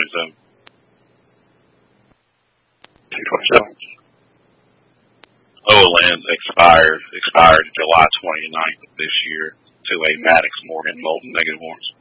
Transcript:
end zone. 227. OLN expired July 29th of this year to a Maddox Morgan Molten -1.